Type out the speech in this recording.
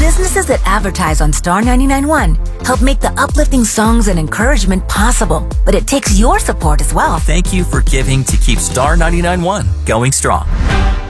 Businesses that advertise on Star 99.1 help make the uplifting songs and encouragement possible, but it takes your support as well. Thank you for giving to keep Star 99.1 going strong.